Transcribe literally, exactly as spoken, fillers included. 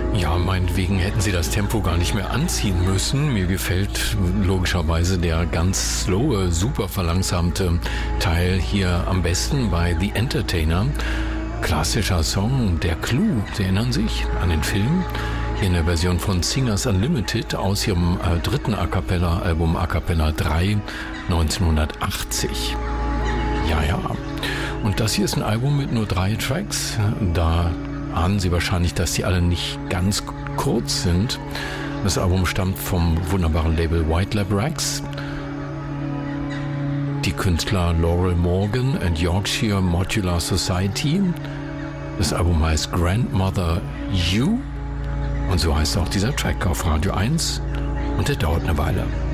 Ja, meinetwegen hätten sie das Tempo gar nicht mehr anziehen müssen. Mir gefällt logischerweise der ganz slowe, super verlangsamte Teil hier am besten bei The Entertainer. Klassischer Song, der Clou, Sie erinnern sich an den Film? Hier in der Version von Singers Unlimited aus ihrem äh, dritten A Cappella-Album A Cappella drei neunzehnhundertachtzig. Ja, ja. Und das hier ist ein Album mit nur drei Tracks. Da ahnen Sie wahrscheinlich, dass die alle nicht ganz kurz sind. Das Album stammt vom wunderbaren Label White Lab Rex. Die Künstler Laurel Morgan and Yorkshire Modular Society. Das Album heißt Grandmother You. Und so heißt auch dieser Track auf Radio eins. Und der dauert eine Weile.